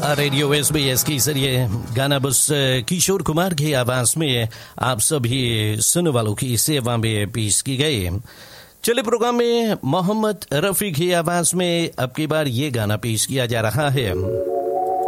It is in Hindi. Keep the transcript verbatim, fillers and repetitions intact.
रेडियो एसबीएस के जरिए गाना बस किशोर कुमार की आवाज में आप सभी सुनने वालों की सेवा में पेश की गई। चले प्रोग्राम में मोहम्मद रफी की आवाज में अब की बार ये गाना पेश किया जा रहा है।